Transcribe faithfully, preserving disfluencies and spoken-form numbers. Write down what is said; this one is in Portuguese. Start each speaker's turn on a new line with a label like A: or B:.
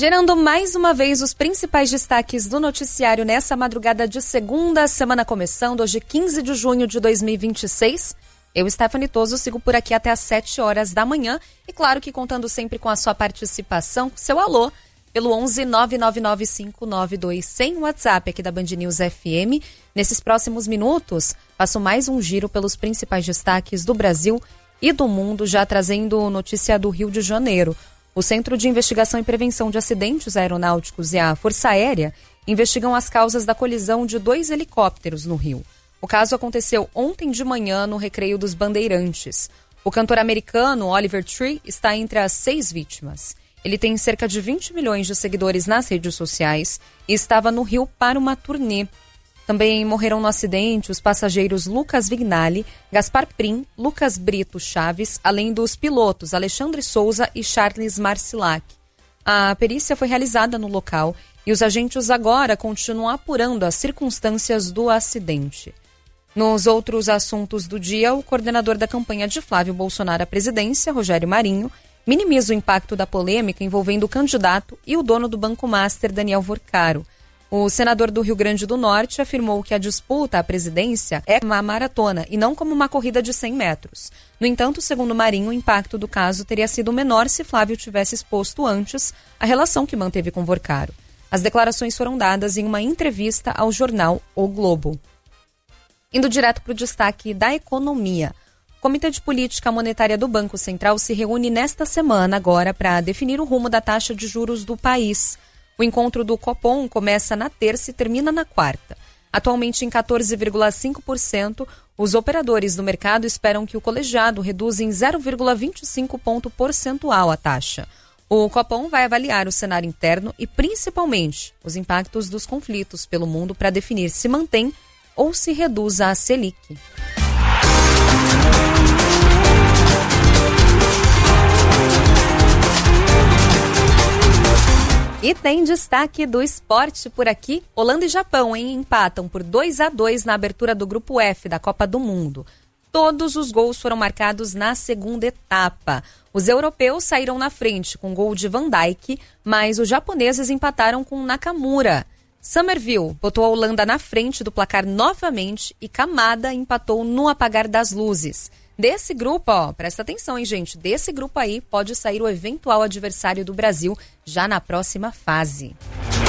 A: Gerando mais uma vez os principais destaques do noticiário nessa madrugada de segunda, semana começando, hoje quinze de junho de dois mil e vinte e seis. Eu, Stephanie Toso, sigo por aqui até às sete horas da manhã e claro que contando sempre com a sua participação, seu alô, pelo onze nove nove nove cinco nove dois zero zero, WhatsApp aqui da Band News F M. Nesses próximos minutos, faço mais um giro pelos principais destaques do Brasil e do mundo, já trazendo notícia do Rio de Janeiro. O Centro de Investigação e Prevenção de Acidentes Aeronáuticos e a Força Aérea investigam as causas da colisão de dois helicópteros no Rio. O caso aconteceu ontem de manhã no Recreio dos Bandeirantes. O cantor americano Oliver Tree está entre as seis vítimas. Ele tem cerca de vinte milhões de seguidores nas redes sociais e estava no Rio para uma turnê. Também morreram no acidente os passageiros Lucas Vignali, Gaspar Prim, Lucas Brito Chaves, além dos pilotos Alexandre Souza e Charles Marcilac. A perícia foi realizada no local e os agentes agora continuam apurando as circunstâncias do acidente. Nos outros assuntos do dia, o coordenador da campanha de Flávio Bolsonaro à presidência, Rogério Marinho, minimiza o impacto da polêmica envolvendo o candidato e o dono do Banco Master, Daniel Vorcaro. O senador do Rio Grande do Norte afirmou que a disputa à presidência é uma maratona e não como uma corrida de cem metros. No entanto, segundo Marinho, o impacto do caso teria sido menor se Flávio tivesse exposto antes a relação que manteve com Vorcaro. As declarações foram dadas em uma entrevista ao jornal O Globo. Indo direto para o destaque da economia. O Comitê de Política Monetária do Banco Central se reúne nesta semana agora para definir o rumo da taxa de juros do país. O encontro do Copom começa na terça e termina na quarta. Atualmente em quatorze vírgula cinco por cento, os operadores do mercado esperam que o colegiado reduza em zero vírgula vinte e cinco ponto percentual a taxa. O Copom vai avaliar o cenário interno e, principalmente, os impactos dos conflitos pelo mundo para definir se mantém ou se reduz a Selic. E tem destaque do esporte por aqui. Holanda e Japão hein, empatam por dois a dois na abertura do Grupo F da Copa do Mundo. Todos os gols foram marcados na segunda etapa. Os europeus saíram na frente com gol de Van Dijk, mas os japoneses empataram com Nakamura. Summerville botou a Holanda na frente do placar novamente e Kamada empatou no apagar das luzes. Desse grupo, ó, presta atenção, hein, gente? Desse grupo aí pode sair o eventual adversário do Brasil já na próxima fase.